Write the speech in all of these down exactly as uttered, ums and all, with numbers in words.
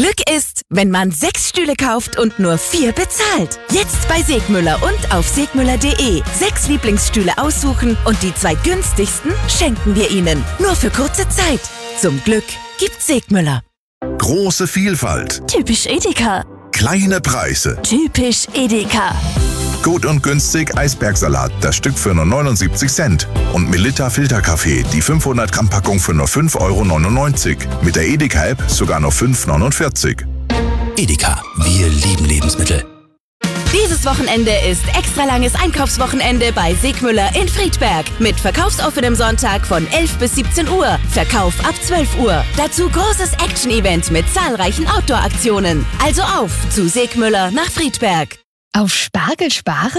Glück ist, wenn man sechs Stühle kauft und nur vier bezahlt. Jetzt bei Segmüller und auf segmüller punkt de. Sechs Lieblingsstühle aussuchen und die zwei günstigsten schenken wir Ihnen. Nur für kurze Zeit. Zum Glück gibt's Segmüller. Große Vielfalt. Typisch Edeka. Kleine Preise. Typisch Edeka. Gut und günstig Eisbergsalat, das Stück für nur neunundsiebzig Cent. Und Melitta Filterkaffee, die fünfhundert Gramm Packung für nur fünf Euro neunundneunzig. Mit der Edeka-App sogar nur fünf Euro neunundvierzig. Edeka, wir lieben Lebensmittel. Dieses Wochenende ist extra langes Einkaufswochenende bei Segmüller in Friedberg. Mit verkaufsoffenem Sonntag von elf bis siebzehn Uhr. Verkauf ab zwölf Uhr. Dazu großes Action-Event mit zahlreichen Outdoor-Aktionen. Also auf zu Segmüller nach Friedberg. Auf Spargel sparen?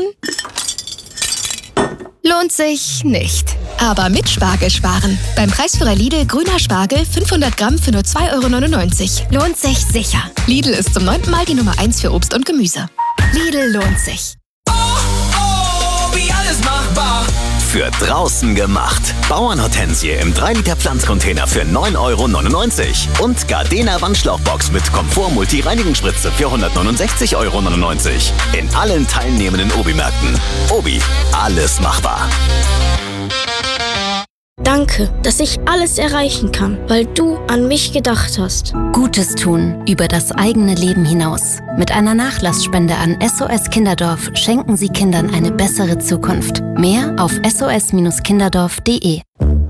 Lohnt sich nicht. Aber mit Spargel sparen. Beim Preisführer Lidl grüner Spargel fünfhundert Gramm für nur zwei Euro neunundneunzig. Lohnt sich sicher. Lidl ist zum neunten Mal die Nummer eins für Obst und Gemüse. Lidl lohnt sich. Oh, oh, wie alles machbar. Für draußen gemacht. Bauernhortensie im drei Liter Pflanzcontainer für neun Euro neunundneunzig. Und Gardena Wandschlauchbox mit Komfort-Multi-Reinigungsspritze für hundertneunundsechzig Euro neunundneunzig. In allen teilnehmenden Obi-Märkten. Obi, alles machbar. Danke, dass ich alles erreichen kann, weil du an mich gedacht hast. Gutes tun über das eigene Leben hinaus. Mit einer Nachlassspende an S O S Kinderdorf schenken Sie Kindern eine bessere Zukunft. Mehr auf S O S Kinderdorf punkt de.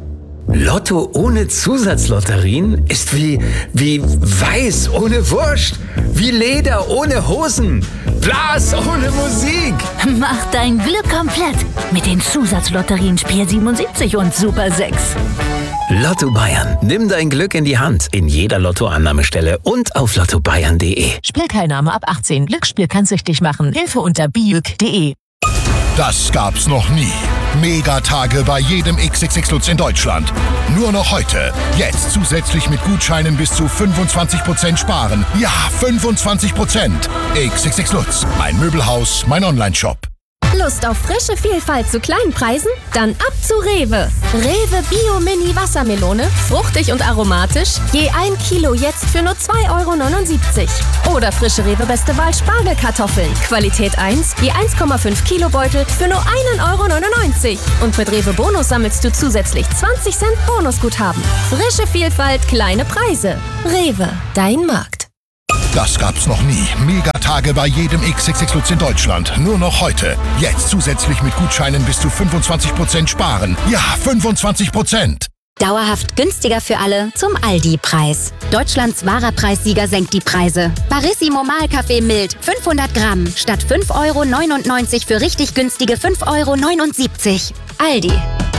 Lotto ohne Zusatzlotterien ist wie, wie Weiß ohne Wurst, wie Leder ohne Hosen, Blas ohne Musik. Mach dein Glück komplett mit den Zusatzlotterien Spiel siebenundsiebzig und Super sechs. Lotto Bayern. Nimm dein Glück in die Hand. In jeder Lottoannahmestelle und auf lotto bayern punkt de. Spielteilnahme ab achtzehn. Glücksspiel kann süchtig machen. Hilfe unter biüg punkt de. Das gab's noch nie. Megatage bei jedem X X X Lutz in Deutschland. Nur noch heute. Jetzt zusätzlich mit Gutscheinen bis zu fünfundzwanzig Prozent sparen. Ja, fünfundzwanzig Prozent. X X X Lutz. Mein Möbelhaus, mein Online-Shop. Lust auf frische Vielfalt zu kleinen Preisen? Dann ab zu Rewe. Rewe Bio Mini Wassermelone, fruchtig und aromatisch, je ein Kilo jetzt für nur zwei Euro neunundsiebzig. Oder frische Rewe Beste Wahl Spargelkartoffeln, Qualität eins, je eins Komma fünf Kilo Beutel für nur ein Euro neunundneunzig. Und mit Rewe Bonus sammelst du zusätzlich zwanzig Cent Bonusguthaben. Frische Vielfalt, kleine Preise. Rewe, dein Markt. Das gab's noch nie. Megatage bei jedem X X X Lutz in Deutschland. Nur noch heute. Jetzt zusätzlich mit Gutscheinen bis zu fünfundzwanzig Prozent sparen. Ja, fünfundzwanzig Prozent. Dauerhaft günstiger für alle zum Aldi-Preis. Deutschlands wahrer Preissieger senkt die Preise. Barissimo Mahlkaffee mild fünfhundert Gramm statt fünf Euro neunundneunzig für richtig günstige fünf Euro neunundsiebzig. Aldi.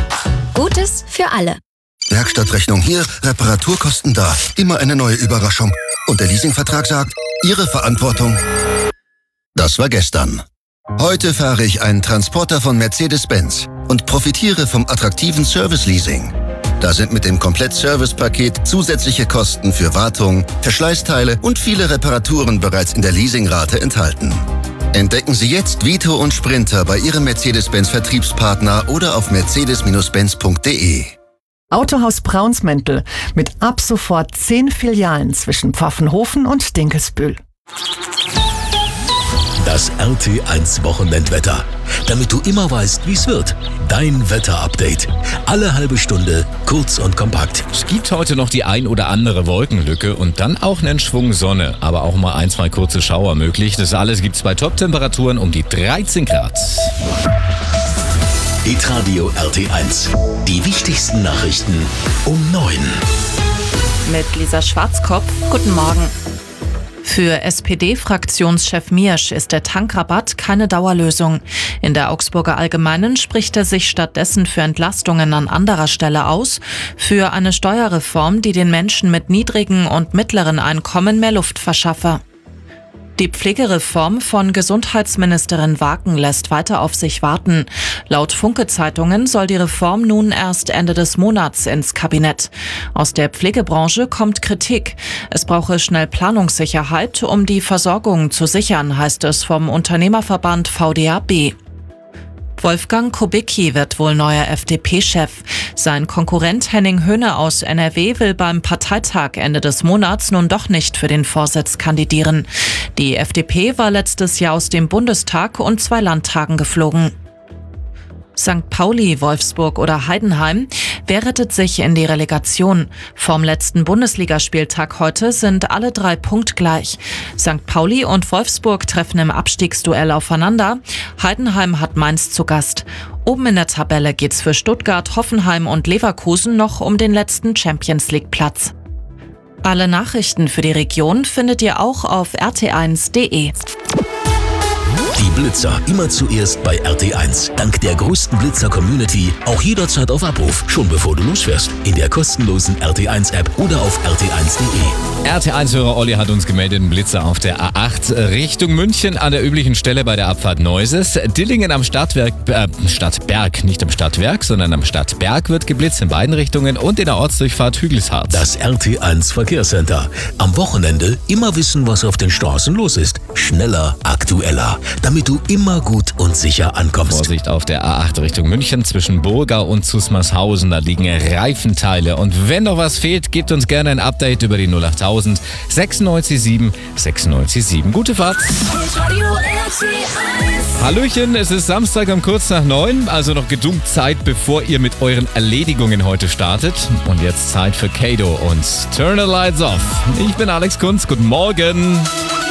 Gutes für alle. Werkstattrechnung hier, Reparaturkosten da. Immer eine neue Überraschung. Und der Leasingvertrag sagt, Ihre Verantwortung. Das war gestern. Heute fahre ich einen Transporter von Mercedes-Benz und profitiere vom attraktiven Service-Leasing. Da sind mit dem Komplett-Service-Paket zusätzliche Kosten für Wartung, Verschleißteile und viele Reparaturen bereits in der Leasingrate enthalten. Entdecken Sie jetzt Vito und Sprinter bei Ihrem Mercedes-Benz-Vertriebspartner oder auf mercedes Benz punkt de. Autohaus Braunsmäntel mit ab sofort zehn Filialen zwischen Pfaffenhofen und Dinkelsbühl. Das R T eins Wochenendwetter. Damit du immer weißt, wie es wird. Dein Wetter-Update. Alle halbe Stunde, kurz und kompakt. Es gibt heute noch die ein oder andere Wolkenlücke und dann auch einen Schwung Sonne. Aber auch mal ein, zwei kurze Schauer möglich. Das alles gibt's bei Top-Temperaturen um die dreizehn Grad. Hitradio R T eins. Die wichtigsten Nachrichten um neun. Mit Lisa Schwarzkopf. Guten Morgen. Für S P D-Fraktionschef Miersch ist der Tankrabatt keine Dauerlösung. In der Augsburger Allgemeinen spricht er sich stattdessen für Entlastungen an anderer Stelle aus, für eine Steuerreform, die den Menschen mit niedrigen und mittleren Einkommen mehr Luft verschaffe. Die Pflegereform von Gesundheitsministerin Waken lässt weiter auf sich warten. Laut Funke-Zeitungen soll die Reform nun erst Ende des Monats ins Kabinett. Aus der Pflegebranche kommt Kritik. Es brauche schnell Planungssicherheit, um die Versorgung zu sichern, heißt es vom Unternehmerverband V D A B. Wolfgang Kubicki wird wohl neuer F D P-Chef. Sein Konkurrent Henning Höhne aus N R W will beim Parteitag Ende des Monats nun doch nicht für den Vorsitz kandidieren. Die F D P war letztes Jahr aus dem Bundestag und zwei Landtagen geflogen. Sankt Pauli, Wolfsburg oder Heidenheim, wer rettet sich in die Relegation? Vorm letzten Bundesligaspieltag heute sind alle drei punktgleich. Sankt Pauli und Wolfsburg treffen im Abstiegsduell aufeinander. Heidenheim hat Mainz zu Gast. Oben in der Tabelle geht's für Stuttgart, Hoffenheim und Leverkusen noch um den letzten Champions-League-Platz. Alle Nachrichten für die Region findet ihr auch auf r t eins punkt d e. Die Blitzer immer zuerst bei R T eins. Dank der größten Blitzer-Community auch jederzeit auf Abruf, schon bevor du losfährst. In der kostenlosen R T eins App oder auf r t eins punkt d e. R T eins-Hörer Olli hat uns gemeldet, ein Blitzer auf der A acht Richtung München an der üblichen Stelle bei der Abfahrt Neuses. Dillingen am Stadtwerk, äh, Stadtberg, nicht am Stadtwerk, sondern am Stadtberg wird geblitzt in beiden Richtungen und in der Ortsdurchfahrt Hügelshardt. Das R T eins Verkehrscenter. Am Wochenende immer wissen, was auf den Straßen los ist. Schneller, aktueller, damit du immer gut und sicher ankommst. Vorsicht auf der A acht Richtung München zwischen Burgau und Zusmarshausen. Da liegen Reifenteile. Und wenn noch was fehlt, gebt uns gerne ein Update über die null achttausend sechsundneunzig sieben sechsundneunzig sieben. Gute Fahrt. Hallöchen, es ist Samstag um kurz nach neun, also noch genug Zeit, bevor ihr mit euren Erledigungen heute startet. Und jetzt Zeit für Kato und Turn the Lights Off. Ich bin Alex Kunz, guten Morgen.